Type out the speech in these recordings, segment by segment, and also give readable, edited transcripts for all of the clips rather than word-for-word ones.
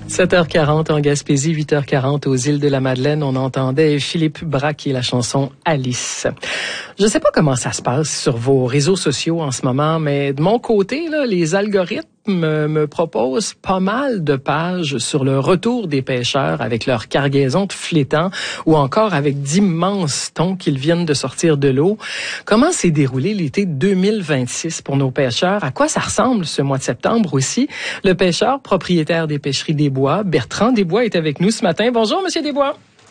7h40 en Gaspésie, 8h40 aux îles de la Madeleine. On entendait Philippe Braque et la chanson Alice. Je ne sais pas comment ça se passe sur vos réseaux sociaux en ce moment, mais de mon côté, là, les algorithmes me proposent pas mal de pages sur le retour des pêcheurs avec leur cargaison de flétans ou encore avec d'immenses thons qu'ils viennent de sortir de l'eau. Comment s'est déroulé l'été 2026 pour nos pêcheurs? À quoi ça ressemble ce mois de septembre aussi? Le pêcheur propriétaire des pêcheries des Bois, Bertrand Desbois, est avec nous ce matin. Bonjour, Monsieur Desbois.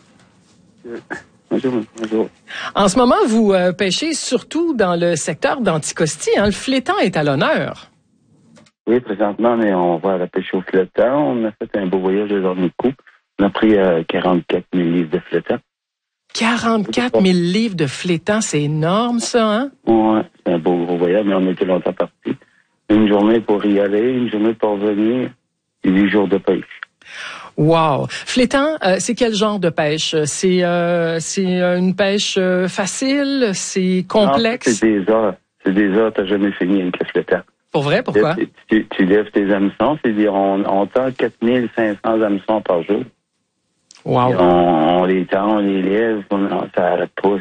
Bonjour. En ce moment, vous pêchez surtout dans le secteur d'Anticosti. Hein? Le flétan est à l'honneur. Oui, présentement, mais on va à la pêche au flétan. On a fait un beau voyage de dernier coup. On a pris 44 000 livres de flétan. 44 000 livres de flétan, c'est énorme, ça, hein? Oui, c'est un beau gros voyage, mais on était longtemps partis. Une journée pour y aller, une journée pour revenir, et 8 jours de pêche. Wow! Flétan, c'est quel genre de pêche? C'est une pêche facile? C'est complexe? Non, c'est des heures, t'as jamais fini avec le flétan. Pour vrai? Pourquoi? Tu lèves tes hameçons, c'est-à-dire on tend 4500 hameçons par jour. Wow! On les tend, on les lève, ça n'arrête pas,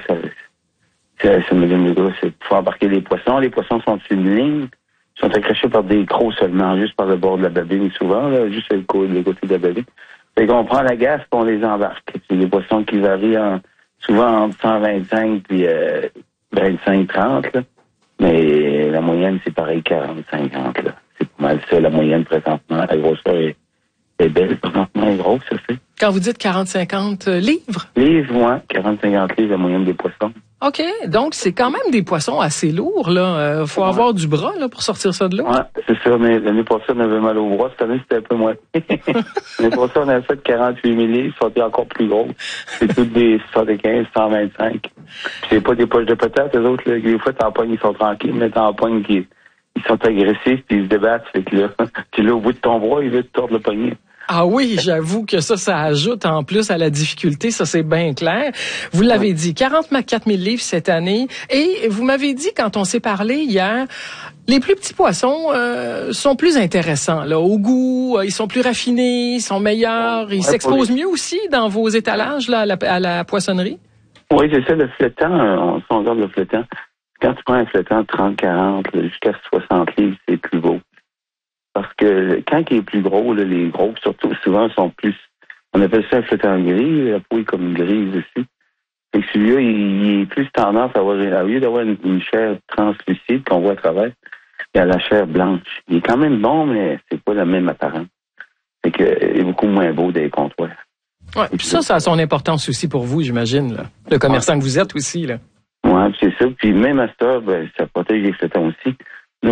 ça me donne le goût, c'est pour embarquer les poissons. Les poissons sont une ligne, sont accrochés par des crocs seulement, juste par le bord de la babine souvent, là, juste le côté de la babine. Fait qu'on prend la gasse et on les embarque. C'est des poissons qui varient souvent entre 125 et 25-30, là. Mais la moyenne, c'est pareil, 40-50, là. C'est pas mal ça, la moyenne présentement. La grosseur est belle, présentement, elle est grosse, ça fait. Quand vous dites 40-50 livres? Livres, ouais. 40-50 livres, la moyenne des poissons. OK. Donc, c'est quand même des poissons assez lourds, là. Faut avoir du bras, là, pour sortir ça de l'eau. Ouais, c'est ça. Mais l'année passée, on avait mal au bras. Cette année, c'était un peu moins. L'année passée, on avait fait 48 000 livres. Ils sont encore plus gros. C'est toutes des 75, 125. Puis c'est pas des poches de patates, eux autres, là. Des fois, t'en pognes, ils sont tranquilles. Mais t'en pognes, ils sont agressifs, puis ils se débattent. Fait que là, tu l'as au bout de ton bras, ils veulent te tordre le poignet. Ah oui, j'avoue que ça ajoute en plus à la difficulté, ça c'est bien clair. Vous l'avez dit, 44 000 livres cette année. Et vous m'avez dit, quand on s'est parlé hier, les plus petits poissons sont plus intéressants, là, au goût, ils sont plus raffinés, ils sont meilleurs, ils s'exposent mieux aussi dans vos étalages là, à la poissonnerie? Oui, c'est ça, le flétan, on regarde le flétan. Quand tu prends un flétan 30-40, jusqu'à 60 livres, c'est plus beau. Parce que quand il est plus gros, là, les gros, surtout, souvent, sont plus... On appelle ça un flétan gris, la peau est comme grise aussi. Et celui-là, il est plus tendance à avoir... Au lieu d'avoir une chair translucide qu'on voit à travers, il a la chair blanche. Il est quand même bon, mais c'est pas la même apparence. Fait que il est beaucoup moins beau des comptoirs. Ouais, puis ça a son importance aussi pour vous, j'imagine, là. Le commerçant que vous êtes aussi, là. Ouais, c'est ça. Puis même à cette heure, ben, ça protège les flétons aussi. Nous,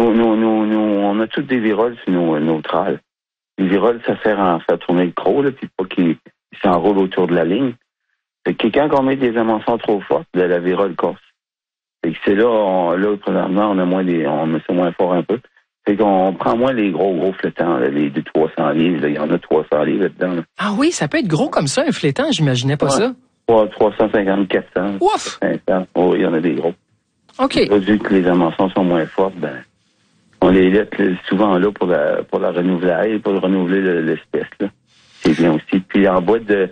on a toutes des viroles sur nos trales. Les viroles, ça sert à faire tourner le croc, là, puis pas qu'il s'enroule autour de la ligne. Fait que quand on met des hameçons trop fortes, la virole corse. Fait que c'est là, présentement, on met ça moins fort un peu. Fait qu'on prend moins les gros flétans, là, les 200-300 livres, là. Il y en a 300 livres là-dedans, là. Ah oui, ça peut être gros comme ça, un flétan, j'imaginais pas ça. 350, 400. Ouf! 500. Oh, il y en a des gros. OK. Vu que les hameçons sont moins fortes, ben, on les laisse souvent là pour la renouveler, pour renouveler l'espèce, là. C'est bien aussi. Puis en bas de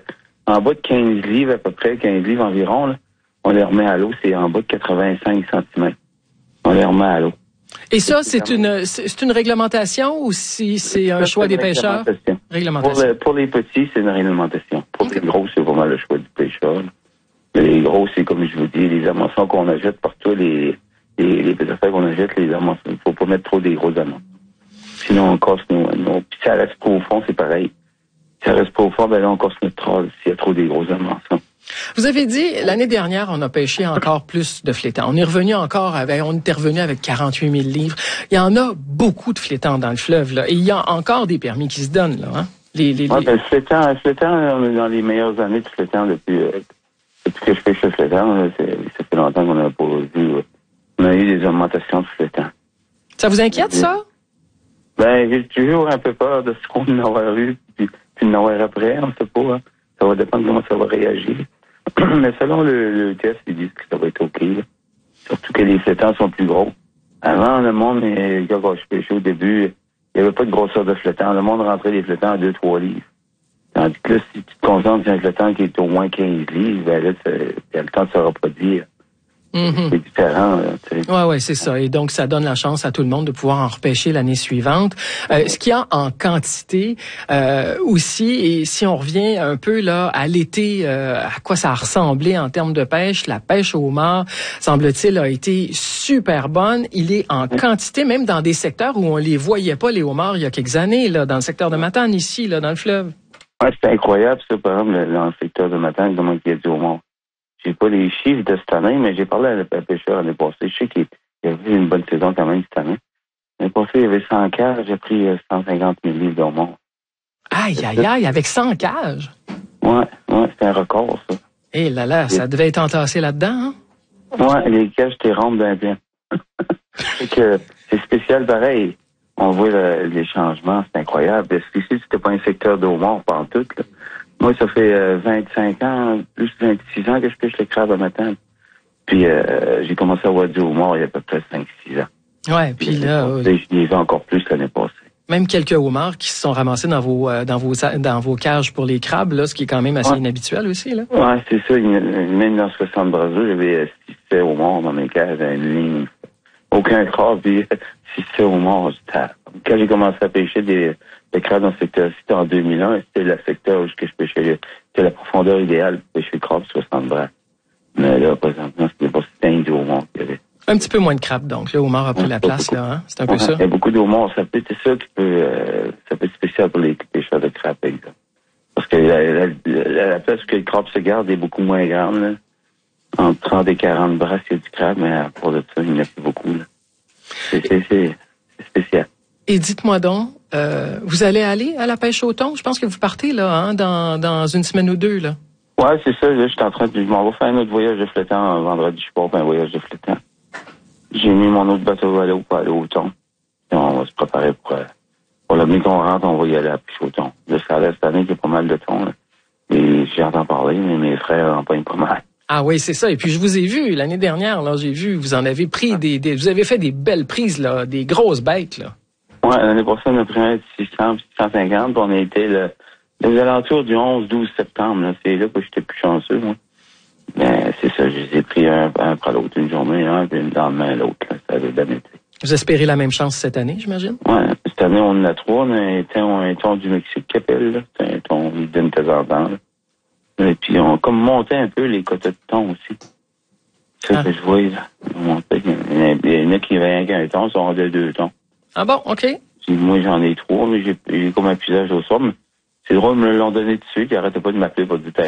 15 livres, à peu près, 15 livres environ, là, on les remet à l'eau, c'est en bas de 85 cm. On les remet à l'eau. Et ça, c'est une réglementation ou si c'est un choix des pêcheurs? Réglementation. Pour les petits, c'est une réglementation. Pour les gros, c'est vraiment le choix du pêcheur. Les gros, c'est comme je vous dis, les hameçons qu'on achète partout, les affaires qu'on achète, les hameçons. Il ne faut pas mettre trop des gros hameçons. Sinon, on casse nos... Puis si ça reste pas au fond, c'est pareil. Si ça reste pas au fond, ben là, on casse notre trawl s'il y a trop des gros hameçons. Vous avez dit, l'année dernière, on a pêché encore plus de flétans. On était revenu avec 48 000 livres. Il y en a beaucoup de flétans dans le fleuve, là. Et il y a encore des permis qui se donnent, là, hein? Le flétan, on est dans les meilleures années du flétan depuis que je pêche le flétan, là, ça fait longtemps qu'on n'a pas vu. On a eu des augmentations de flétan. Ça vous inquiète, ça? Ben, j'ai toujours un peu peur de ce qu'on en aura eu, puis de l'avoir après, on sait pas, hein. Ça va dépendre de comment ça va réagir. Mais selon le test, ils disent que ça va être OK, là. Surtout que les flétans sont plus gros. Avant, le monde, quand je pêchais au début, il n'y avait pas de grosseur de flétans. Le monde rentrait les flétans à 2-3 livres. Tandis que là, si tu te concentres avec le temps qui est au moins 15 livres, ben là, il y a le temps de se reproduire. Mm-hmm. C'est différent. Ouais, c'est ça. Et donc, ça donne la chance à tout le monde de pouvoir en repêcher l'année suivante. Ce qu'il y a en quantité aussi, et si on revient un peu là à l'été, à quoi ça a ressemblé en termes de pêche, la pêche au homard, semble-t-il, a été super bonne. Il est en quantité, même dans des secteurs où on les voyait pas, les homards, il y a quelques années, là, dans le secteur de Matane, ici, là, dans le fleuve. Ouais, c'est incroyable, ça, par exemple, dans le secteur de Matane, comment il y a du homard. J'ai pas les chiffres de cette année, mais j'ai parlé à un pêcheur l'année passée. Je sais qu'il y avait une bonne saison quand même cette année. L'année passée, il y avait 100 cages, j'ai pris 150 000 livres de homard. Aïe, avec 100 cages. Ouais, c'est un record, ça. Eh là, ça devait être entassé là-dedans, hein? Ouais, les cages étaient rondes d'un bien. C'est spécial pareil. On voit les changements, c'est incroyable. Parce qu'ici, c'était pas un secteur de homard pantoute, là. Moi, ça fait 25 ans, plus 26 ans que je pêche le crabe à Matane. Puis j'ai commencé à voir du homard il y a à peu près 5-6 ans. Ouais, puis là... Je l'ai vu encore plus l'année passée. Même quelques homards qui se sont ramassés dans vos cages pour les crabes, là, ce qui est quand même assez inhabituel aussi, là. Ouais, c'est ça. Même dans 60 braseux, j'avais 6 homards dans mes cages, une ligne. Aucun crabe, puis 6 homards. Quand j'ai commencé à pêcher des crabes dans ce secteur-ci, c'était en 2001, c'était le secteur où je pêchais, c'était la profondeur idéale pour pêcher le crabe, 60 bras. Mais là, présentement, c'était pas si dingue de homards qu'il y avait. Un petit peu moins de crabes, donc. Le homard a pris la place, là, hein? C'est un peu ça. Il y a beaucoup de homards. Ça peut être spécial pour les pêcheurs de crabes, par exemple. Parce que la place que le crabe se garde est beaucoup moins grande, là. Entre 30 et 40 brasses, il y a du crabe, mais à part de ça, il n'y en a plus beaucoup, là. C'est spécial. Et dites-moi donc, vous allez aller à la pêche au thon? Je pense que vous partez, là, hein, dans une semaine ou deux, là. Ouais, c'est ça. Là, je m'en vais faire un autre voyage de flottant vendredi. Je pars pour un voyage de flottant. J'ai mis mon autre bateau à l'eau pour aller au thon. Et on va se préparer pour l'année qu'on rentre, on va y aller à la pêche au thon. Là, ça a l'air cette année qu'il y a pas mal de thon, là. Et j'entends parler, mais mes frères en pognent pas mal. Ah oui, c'est ça. Et puis je vous ai vu l'année dernière, là, j'ai vu, vous en avez pris vous avez fait des belles prises, là, des grosses bêtes, là. Ouais, l'année passée, on a pris un 600, 650, puis on a été aux alentours du 11-12 septembre, là. C'est là que j'étais plus chanceux, moi. Mais c'est ça, je les ai pris un après l'autre, une journée, puis le lendemain l'autre, là. Ça avait bien été. Vous espérez la même chance cette année, j'imagine? Ouais, cette année, on en a 3. On a un thon du Mexique qui appelle, là. C'est un thon d'une Tazardan, là. Et puis, on a comme monté un peu les quotas de thon aussi. C'est ça que je vois, là. Il y en a qui viennent avec un thon, sont de 2 thons. Ah bon, OK. Puis moi, j'en ai 3, mais j'ai comme un pisage au soir. Mais c'est drôle, ils me l'ont donné dessus, qui arrêtait pas de m'appeler pour dire